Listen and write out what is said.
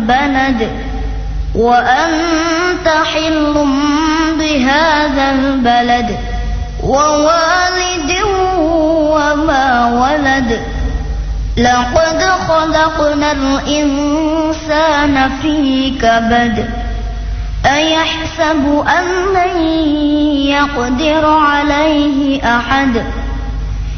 البلد وأنت حل بهذا البلد ووالد وما ولد لقد خلقنا الإنسان في كبد أيحسب أن لن يقدر عليه أحد